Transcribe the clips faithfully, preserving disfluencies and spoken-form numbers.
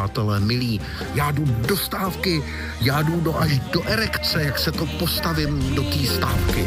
přátelé, milí, já jdu do stávky, já jdu do, až do erekce, jak se to postavím do té stávky.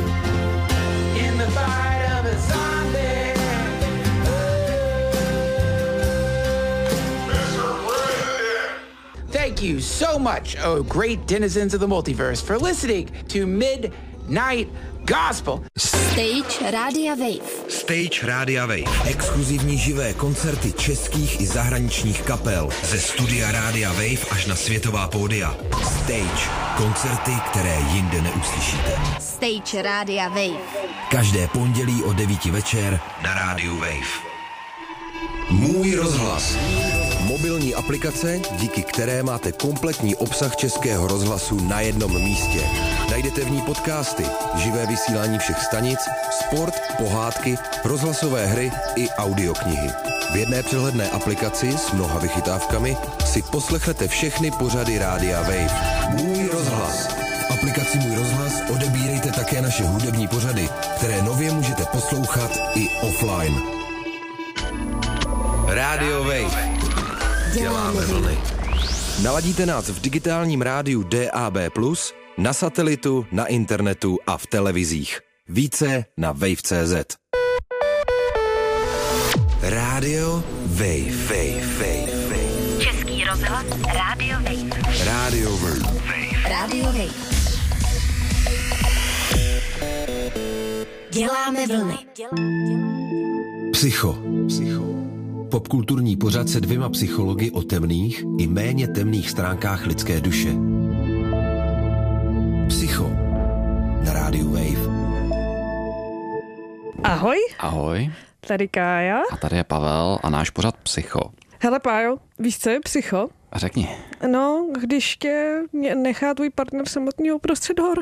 Thank you so much, oh great denizens of the multiverse, for listening to Midnight Gospel. Stage Rádia Wave. Stage Rádia Wave. Exkluzivní živé koncerty českých i zahraničních kapel. Ze studia Rádia Wave až na světová pódia. Stage. Koncerty, které jinde neuslyšíte. Stage Rádia Wave. Každé pondělí od devíti večer na Rádiu Wave. Můj rozhlas. Mobilní aplikace, díky které máte kompletní obsah Českého rozhlasu na jednom místě. Najdete v ní podcasty, živé vysílání všech stanic, sport, pohádky, rozhlasové hry i audioknihy. V jedné přehledné aplikaci s mnoha vychytávkami si poslechnete všechny pořady Rádia Wave. Můj rozhlas. V aplikaci Můj rozhlas odebírejte také naše hudební pořady, které nově můžete poslouchat i offline. Rádio Wave. Děláme vlny. Naladíte nás v digitálním rádiu D A B plus, na satelitu, na internetu a v televizích. Více na wave tečka cé zet. Rádio Wave. Wave, Wave, Wave. Český rozhlas Rádio Wave. Rádio Wave. Rádio Wave. Děláme vlny. Psycho. Psycho. Popkulturní pořad se dvěma psychology o temných i méně temných stránkách lidské duše. Psycho na rádiu Wave. Ahoj. Ahoj. Tady Kája. A tady je Pavel a náš pořad Psycho. Hele Pájo, víš, co je psycho? Řekni. No, když tě nechá tvůj partner samotného uprostřed hor.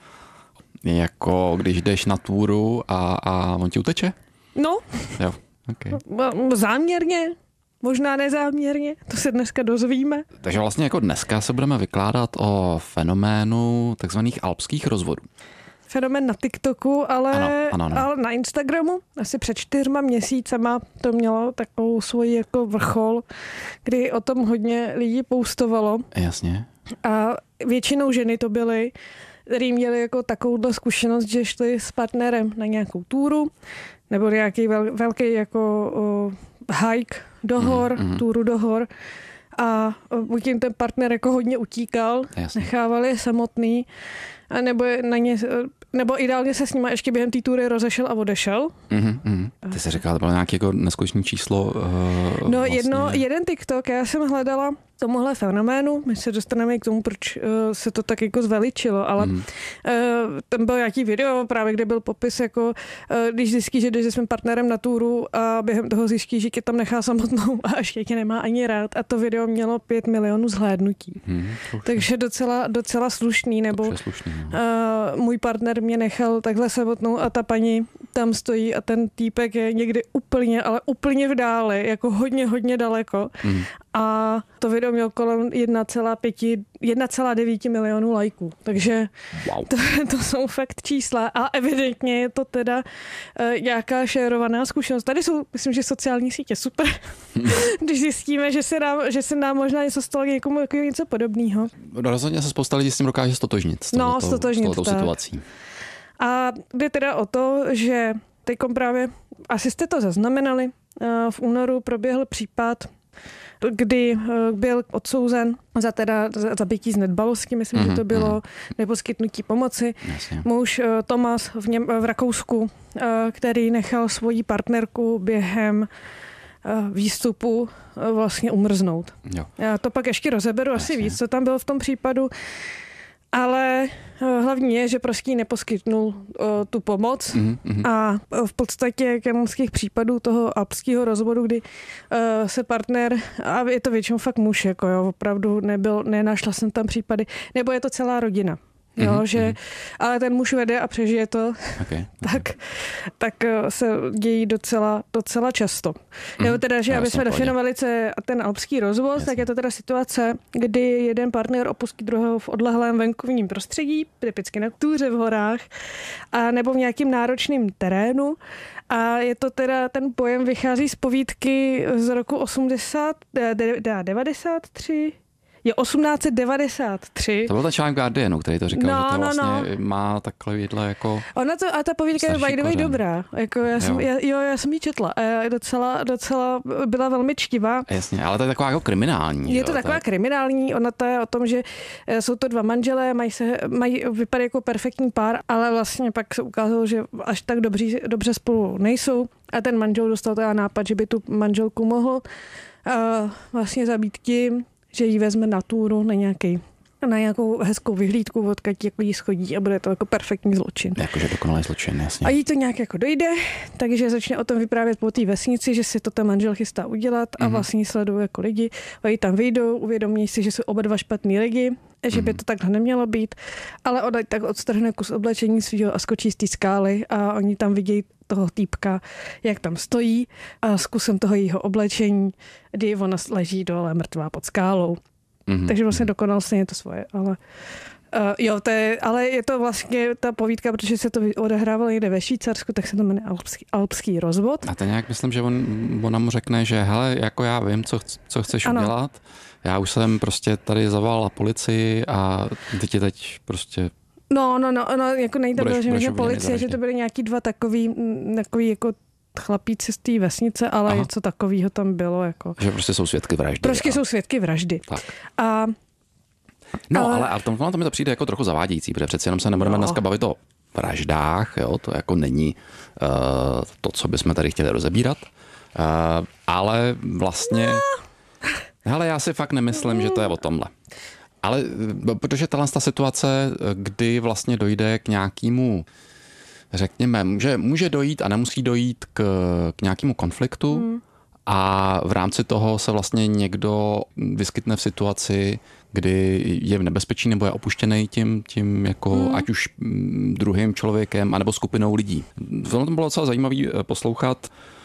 Jako když jdeš na túru a, a on ti uteče? No. Jo. Okay. Záměrně, možná nezáměrně, to se dneska dozvíme. Takže vlastně jako dneska se budeme vykládat o fenoménu takzvaných alpských rozvodů. Fenomén na TikToku, ale, ano, ano, ano. ale na Instagramu asi před čtyřma měsícema to mělo takovou svoji jako vrchol, kdy o tom hodně lidí postovalo. Jasně. A většinou ženy to byly, který měli jako takovouhle zkušenost, že šli s partnerem na nějakou túru, nebo nějaký vel, velký jako uh, hike do hor, mm, mm. túru do hor a buď jim ten partner jako hodně utíkal, Jasně. nechával je samotný, a nebo na ně, nebo ideálně se s nima ještě během té túry rozešel a odešel. Mm, mm. Ty jsi říkala, to bylo nějaké jako neskutečné číslo. Uh, no vlastně. jedno, jeden TikTok, já jsem hledala tomuhle fenoménu, my se dostaneme k tomu, proč uh, se to tak jako zveličilo, ale mm. uh, tam byl nějaký video právě, kde byl popis jako, uh, když zjistí, že jdeš se svým partnerem na túru a během toho zjistí, že tě tam nechá samotnou a ještě tě nemá ani rád a to video mělo pět milionů zhlédnutí. Mm, Takže docela, docela slušný, nebo slušný, no. uh, můj partner mě nechal takhle samotnou a ta paní tam stojí a ten týpek je někdy úplně, ale úplně v dále, jako hodně, hodně daleko. Mm. A to video mělo kolem jedna celá devět milionů lajků. Takže wow. to, to jsou fakt čísla a evidentně je to teda uh, nějaká šerovaná zkušenost. Tady jsou, myslím, že sociální sítě super. Když zjistíme, že se nám, že se nám možná něco stalo někomu jako něco podobného. Rozhodně se spousta lidí s tím dokáže stotožnit. S no, stotožnit, s situací. A jde teda o to, že teďkom právě, asi jste to zaznamenali, uh, v únoru proběhl případ, kdy byl odsouzen za teda zabití z nedbalosti, myslím, mm-hmm, že to bylo mm. neposkytnutí pomoci. Jasně. Muž Tomas v, něm, v Rakousku, který nechal svoji partnerku během výstupu vlastně umrznout. Jo. Já to pak ještě rozeberu Jasně. asi víc, co tam bylo v tom případu. Ale hlavní je, že prostě neposkytnul uh, tu pomoc mm-hmm. a v podstatě kanonských případů toho alpského rozvodu, kdy uh, se partner, a je to většinou fakt muž, jako jo, opravdu nebyl, nenašla jsem tam případy, nebo je to celá rodina. Jo, mm-hmm. že, ale ten muž vede a přežije to, okay. tak, tak se dějí docela, docela často. Mm-hmm. Jo, teda, že aby jsme definovali ten alpský rozvoz, Jasně. tak je to teda situace, kdy jeden partner opustí druhého v odlehlém venkovním prostředí, typicky na túře v horách, a nebo v nějakým náročným terénu A je to teda, ten pojem vychází z povídky z roku osmdesát, devadesát tři. Je osmnáct set devadesát tři. To byl ten článek Guardianu, který to říkal, no, že to no, vlastně no. má takovýhle jako... Ona to, a ta povídka je by the way dobrá. Jako já jsem, jo. Já, jo, já jsem ji četla. A docela, docela byla velmi čtivá. Jasně, ale to je taková jako kriminální. Je jo, to taková tak. kriminální. Ona to je o tom, že jsou to dva manželé, mají se, mají, vypadají jako perfektní pár, ale vlastně pak se ukázalo, že až tak dobří, dobře spolu nejsou. A ten manžel dostal teda nápad, že by tu manželku mohl uh, vlastně zabít tím, že ji vezme na túru na nějaký, na nějakou hezkou vyhlídku, odkud jako jí schodí a bude to jako perfektní zločin. Jakože dokonalý zločin, jasně. A jí to nějak jako dojde, takže začne o tom vyprávět po té vesnici, že si to ten manžel chystá udělat a mm-hmm. vlastně sledují jako lidi. Oni tam vyjdou, uvědomí si, že jsou oba dva špatný lidi, že by to takhle nemělo být, ale ona tak odstrhne kus oblečení svýho a skočí z té skály a oni tam vidějí toho týpka, jak tam stojí a s kusem toho jejího oblečení, kdy ona leží dole mrtvá pod skálou. Mm-hmm. Takže vlastně dokonal stejně to svoje, ale uh, jo, to je, ale je to vlastně ta povídka, protože se to odehrávalo někde ve Švýcarsku, tak se to jmenuje Alpský, Alpský rozvod. A to nějak myslím, že on, ona mu řekne, že hele, jako já vím, co, co chceš ano. udělat. Já už jsem prostě tady zavolala policii a ty tě teď prostě... No, no, no, no jako nejde bylo, že mě policie, zavraždě. že to byly nějaký dva takový, takový jako chlapíci z té vesnice, ale Aha. něco takového tam bylo. Jako. Že prostě jsou svědky vraždy. Prostě a... jsou svědky vraždy. Tak. A, no, ale, ale a tom, to mi to přijde jako trochu zavádějící, protože přeci jenom se nebudeme no. dneska bavit o vraždách, jo, to jako není uh, to, co bychom tady chtěli rozebírat, uh, ale vlastně, no. hele, já si fakt nemyslím, že to je o tomhle. Ale protože tahle ta situace, kdy vlastně dojde k nějakému, řekněme, může, může dojít a nemusí dojít k, k nějakému konfliktu hmm. a v rámci toho se vlastně někdo vyskytne v situaci, kdy je v nebezpečí nebo je opuštěný tím, tím jako hmm. ať už druhým člověkem anebo skupinou lidí. To bylo docela zajímavý poslouchat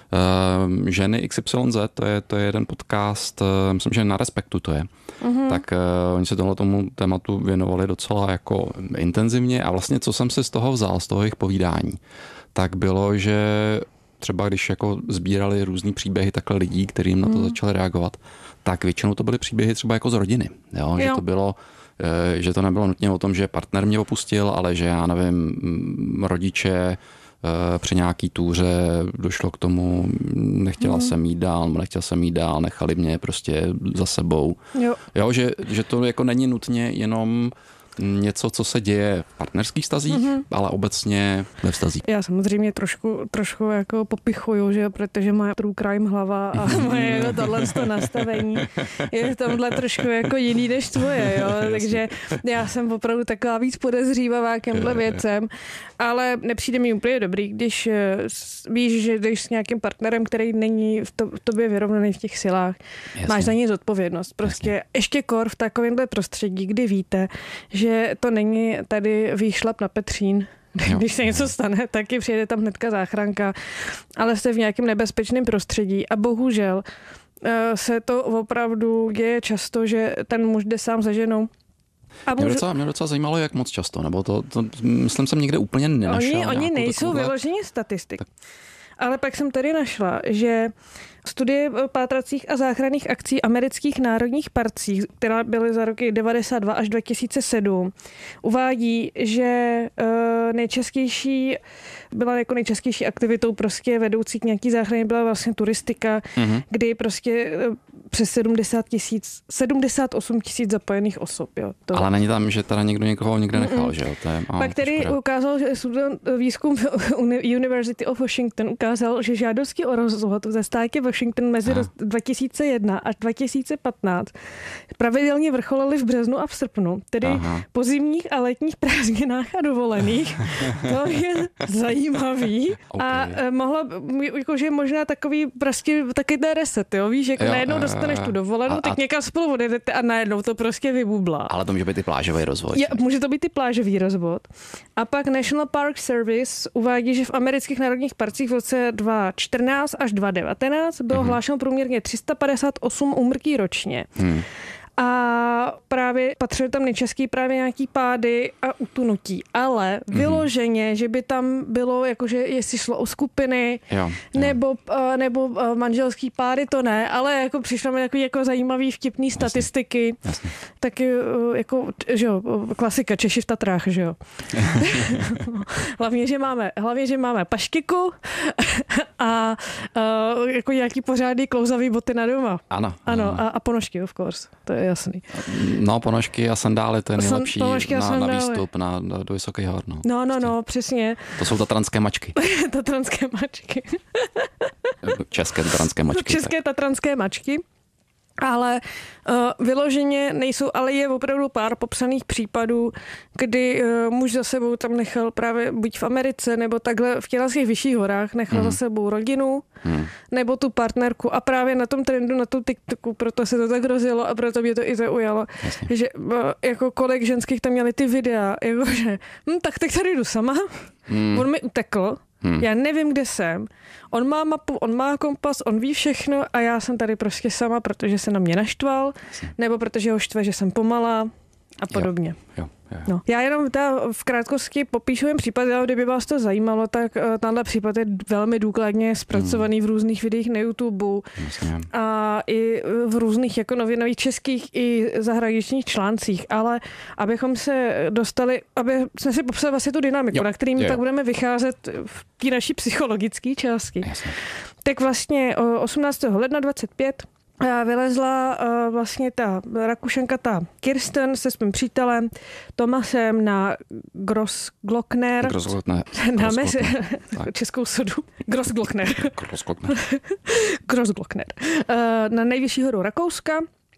Uh, ženy X Y Z, to je, to je jeden podcast, uh, myslím, že na Respektu to je. Uh-huh. Tak uh, oni se tohle tomu tématu věnovali docela jako intenzivně a vlastně co jsem si z toho vzal, z toho jejich povídání, tak bylo, že třeba když jako sbírali různý příběhy takhle lidí, kterým na to uh-huh. začali reagovat, tak většinou to byly příběhy třeba jako z rodiny. Jo? Jo. Že to bylo uh, že to nebylo nutně o tom, že partner mě opustil, ale že já nevím, rodiče při nějaký túře došlo k tomu, nechtěla mm. jsem jít dál, nechtěl jsem jít dál, nechali mě prostě za sebou. Jo. Jo, že, že to jako není nutně jenom něco, co se děje v partnerských vztazích, mm-hmm. ale obecně ve vztazích. Já samozřejmě trošku, trošku jako popichuju, že protože má true crime hlava a moje tohle nastavení je v tomhle trošku jako jiný než tvoje, jo? Takže já jsem opravdu taková víc podezřívavá k těmhle věcem, ale nepřijde mi úplně dobrý, když víš, že jdeš s nějakým partnerem, který není v, to, v tobě vyrovnaný v těch silách, Jasně. máš za něj zodpovědnost. Prostě Jasně. ještě kor v takovémhle prostředí, kdy víte, že to není tady výšlap na Petřín, jo. když se něco stane, taky přijede tam hnedka záchranka, ale jste v nějakém nebezpečném prostředí a bohužel se to opravdu děje často, že ten muž jde sám za ženou. A mě, docela, mě docela zajímalo, jak moc často, nebo to, to myslím jsem někde úplně nenašel. Oni, oni nejsou vyložení statistik. Tak. Ale pak jsem tady našla, že studie pátracích a záchranných akcí amerických národních parcích, která byly za roky devadesát dva až dva tisíce sedm, uvádí, že nejčastější byla jako nejčastější aktivitou prostě vedoucí k nějaký záchraně byla vlastně turistika, mm-hmm. kdy prostě přes sedmdesát tisíc, sedmdesát osm tisíc zapojených osob. Jo, to. Ale není tam, že teda někdo někoho někde nechal, mm-mm. že jo? To je, á, Pak tedy ukázal, že výzkum University of Washington ukázal, že žádosti o rozvod ze státě Washington mezi Aha. dva tisíce jedna až dva tisíce patnáct pravidelně vrcholily v březnu a v srpnu, tedy Aha. po zimních a letních prázdninách a dovolených. To je zajímavý okay. a mohla, jakože možná takový prostě taky ten reset, jo, víš, jako jo, najednou dostaneš tu dovolenou, a, tak a... někam spolu odjedete a najednou to prostě vybublá. Ale to může být i plážový rozvod. Je, může to být i plážový rozvod. A pak National Park Service uvádí, že v amerických národních parcích v roce dva tisíce čtrnáct až dva tisíce devatenáct bylo mm-hmm. hlášeno průměrně tři sta padesát osm úmrtí ročně. Hmm. A právě patřily tam nejčastěji právě nějaký pády a utunutí. Ale vyloženě, že by tam bylo, jakože jestli šlo o skupiny, jo, jo. nebo, nebo manželský pády, to ne, ale jako přišlo mi takový jako zajímavý vtipný Jasně. statistiky. Jasně. Taky jako, že jo, klasika, Češi v Tatrách, že jo. hlavně, že máme, hlavně, že máme paštiku a uh, jako nějaký pořádný klouzavý boty na doma. Ano. Ano, a, a ponožky, of course, to je jasný. No, ponožky a sandály, to je nejlepší na, na výstup, na, do Vysokých hor. No, no, no, no, přesně. To jsou tatranské mačky. tatranské mačky. České tatranské mačky. České tak. tatranské mačky. Ale uh, vyloženě nejsou, ale je opravdu pár popsaných případů, kdy uh, muž za sebou tam nechal právě buď v Americe, nebo takhle v těch vyšších horách nechal mm. za sebou rodinu, mm. nebo tu partnerku. A právě na tom trendu, na tom TikToku, proto se to tak rozjelo a proto mě to i zaujalo, Jasně. že uh, jako kolik ženských tam měli ty videa, jakože, hm, tak teď tady jdu sama, mm. on mi utekl, Hmm. Já nevím, kde jsem. On má mapu, on má kompas, on ví všechno a já jsem tady prostě sama, protože se na mě naštval, nebo protože ho štve, že jsem pomalá a podobně. Jo, jo, jo. No. Já jenom ta v krátkosti popíšu jen případ, ale kdyby vás to zajímalo, tak tenhle případ je velmi důkladně zpracovaný hmm. v různých videích na YouTube Jasně. a i v různých jako novinových českých i zahraničních článcích, ale abychom se dostali, aby jsme si popsali vlastně tu dynamiku, jo. na kterým jo. tak budeme vycházet v té naší psychologické části. Jasně. Tak vlastně osmnáctého ledna dvacet pět vylezla uh, vlastně ta Rakušanka, ta Kirsten se svým přítelem Tomasem na Grossglockner. Grossglockner. Na mezi, českou sodu. Grossglockner. Grossglockner. Grossglockner. Uh, na nejvyšší horu Rakouska.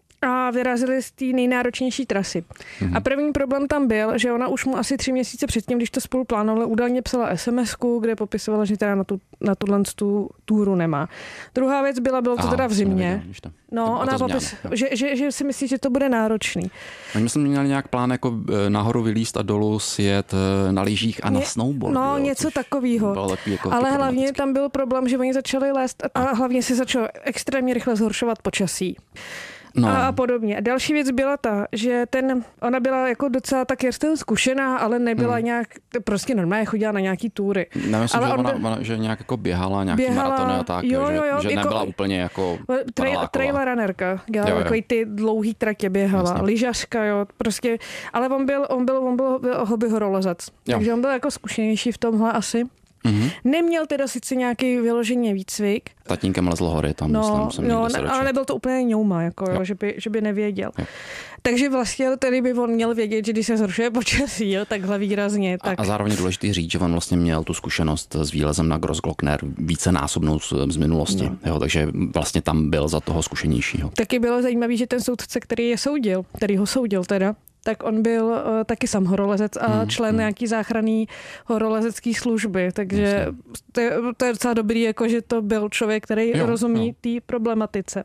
A vyrazili z té nejnáročnější trasy. Mm-hmm. A první problém tam byl, že ona už mu asi tři měsíce předtím, když to spolu plánovali, údajně psala es em esku, kde popisovala, že teda na tu, na tuhle tu túru nemá. Druhá věc byla, bylo to Aha, teda v zimě. No, ona popis, že, že, že si myslí, že to bude náročný. Oni myslím, že měli nějak plán jako nahoru vylíst a dolů sjet na lyžích a na snowboard. No, jo, něco takového. Jako ale hlavně tam byl problém, že oni začali lézt a, a hlavně se začalo extrémně rychle zhoršovat počasí. No. A podobně. A další věc byla ta, že ten, ona byla jako docela tak Kirsten zkušená, ale nebyla hmm. nějak, prostě normálně chodila na nějaký túry. Nemyslím, ale že, on ona, ona, že nějak jako běhala nějaký běhala, maratony a tak, jo, jo, jo, že, že jako, nebyla úplně jako trail, trailer runnerka, dělala takový ty dlouhý tratě běhala, lyžařka, jo, prostě, ale on byl, on byl, on byl, byl hobby horolezec, takže on byl jako zkušenější v tomhle asi. Mm-hmm. Neměl teda sice nějaký vyloženě výcvik. Tatínkem lezl hory tam, no, myslím, no, ne, ale nebyl to úplně ňouma, jako, jo. Že, by, že by nevěděl. Jo. Takže vlastně tady by on měl vědět, že když se zhoršuje počasí, jo, takhle výrazně. Tak... A, a zároveň je důležitý říct, že on vlastně měl tu zkušenost s výlezem na Grossglockner vícenásobnou z, z minulosti, no. jo, takže vlastně tam byl za toho zkušenějšího. Taky bylo zajímavé, že ten soudce, který je soudil, který ho soudil teda, tak on byl uh, taky sám horolezec a hmm, člen hmm. nějaký záchranný horolezecký služby, takže to je, to je docela dobrý, jako že to byl člověk, který jo, rozumí té problematice.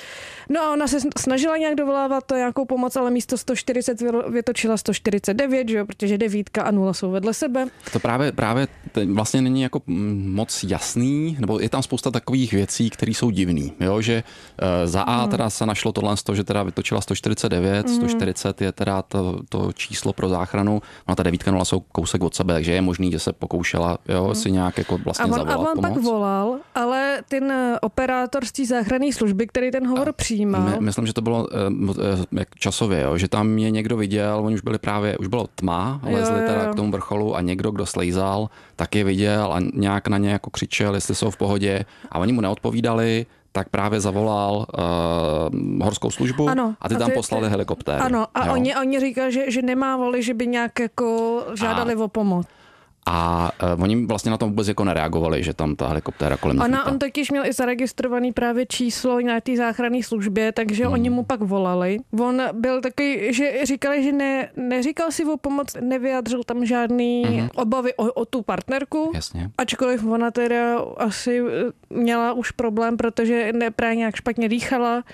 No a ona se snažila nějak dovolávat to nějakou pomoc, ale místo sto čtyřicet vytočila sto čtyřicet devět, že jo, protože devítka a nula jsou vedle sebe. To právě, právě vlastně není jako moc jasný, nebo je tam spousta takových věcí, které jsou divný, jo, že uh, za A teda se našlo tohle, že teda vytočila sto čtyřicet devět, mm. sto čtyřicet je teda to, to číslo pro záchranu, no ta devítka nula jsou kousek od sebe, takže je možný, že se pokoušela, jo, mm. si nějak jako vlastně a on, zavolat pomoc. A on pomoc. pak volal, ale ten operátor z té záchranné služby, který ten hovor a přijímal. My, myslím, že to bylo uh, časově, jo, že tam je někdo viděl, oni už byli právě, už bylo tma, lezli jo, teda jo. k tomu vrcholu a někdo, kdo slejzal, tak je viděl a nějak na ně jako křičel, jestli jsou v pohodě a oni mu neodpovídali, tak právě zavolal uh, horskou službu ano, a ty a tam ty, poslali ty... helikoptér. Ano, a oni, oni říkali, že, že nemávali, že by nějak jako žádali a... o pomoc. A uh, oni vlastně na tom vůbec jako nereagovali, že tam ta helikoptéra kolem nich Ona, on totiž měl i zaregistrovaný právě číslo na té záchranné službě, takže hmm. oni mu pak volali. On byl takový, že říkali, že ne, neříkal si o pomoc, nevyjadřil tam žádný hmm. obavy o, o tu partnerku. Jasně. Ačkoliv ona teda asi měla už problém, protože právě nějak špatně dýchala.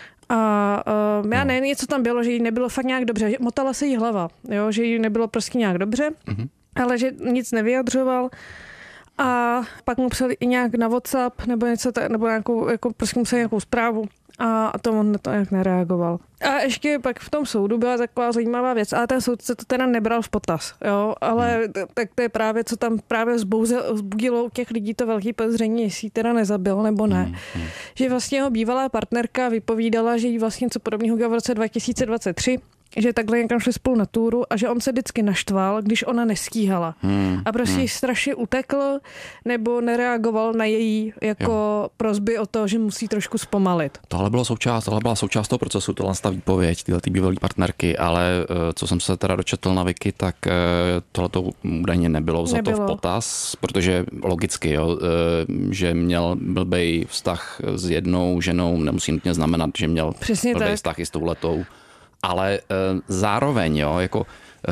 A uh, já no. ne, něco tam bylo, že jí nebylo fakt nějak dobře. Motala se jí hlava, jo, že jí nebylo prostě nějak dobře. Hmm. Ale že nic nevyjadřoval a pak mu psali i nějak na WhatsApp nebo něco, nebo nějakou, jako prostě mu psali nějakou zprávu a, a to on na to nějak nereagoval. A ještě pak v tom soudu byla taková zajímavá věc, ale ten soudce to teda nebral v potaz, jo, ale hmm. tak to je právě, co tam právě vzbudilo u těch lidí to velký podezření, jestli ji teda nezabil nebo ne. Hmm. Hmm. Že vlastně jeho bývalá partnerka vypovídala, že jí vlastně něco podobného udělal v roce dva tisíce dvacet tři, že takhle někam šli spolu na túru a že on se vždycky naštval, když ona nestíhala. Hmm. A prostě hmm. strašně utekl nebo nereagoval na její jako jo. prosby o to, že musí trošku zpomalit. Tohle bylo součást, tohle byla součást toho procesu, tohle ta výpověď, tyhle ty bývalé partnerky, ale co jsem se teda dočetl na Wiki, tak tohle to údajně nebylo vzato v potaz, protože logicky, jo, že měl blbej vztah s jednou ženou, nemusí nutně znamenat, že měl Přesně blbej tak. vztah i s touhletou. Ale e, zároveň, jo, jako e,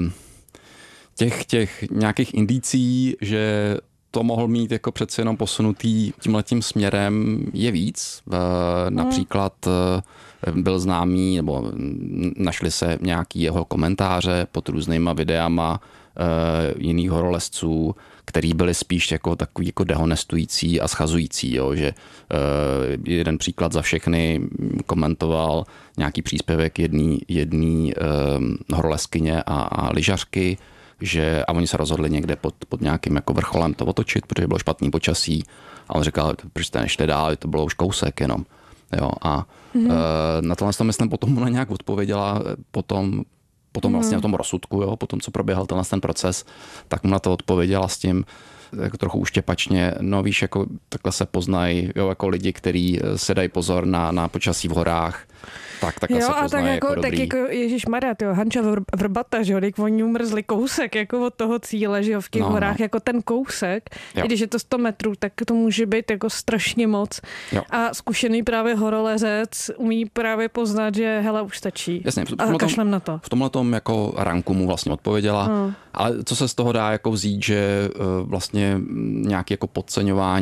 těch, těch nějakých indicí, že to mohl mít jako přeci jenom posunutý tímhletím směrem je víc. E, například e, byl známý, nebo našli se nějaký jeho komentáře pod různýma videama e, jiných horolezců, který byly spíš jako takový jako dehonestující a schazující, jo, že uh, jeden příklad za všechny komentoval nějaký příspěvek jedný, jedný um, horolezkyně a, a lyžařky, že, a oni se rozhodli někde pod, pod nějakým jako vrcholem to otočit, protože bylo špatný počasí a on říkal, proč jste nešli dál, to bylo už kousek jenom. Jo, a mm-hmm. uh, na tohle to myslím potom ona nějak odpověděla potom potom vlastně mm. o tom rozsudku, jo, potom, co proběhal tenhle ten proces, tak mu na to odpověděla s tím jako trochu uštěpačně, no víš, jako takhle se poznají, jo, jako lidi, kteří se dají pozor na, na počasí v horách, tak takhle jo, se a poznají tak jako, jako dobrý. Tak jako ježišmarja, tyjo, Hanča Vrbata, že jo, teď oni umrzli kousek jako od toho cíle, že jo, v těch no, horách, no. jako ten kousek, jo. i když je to sto metrů, tak to může být jako strašně moc. Jo. A zkušený právě horolezec umí právě poznat, že hele, už stačí. Jasně, a kašlem na to. V tomhletom jako ranku mu vlastně odpověděla, hmm. ale co se z toho dá jako vzít, že vlastně nějaký jako podceňování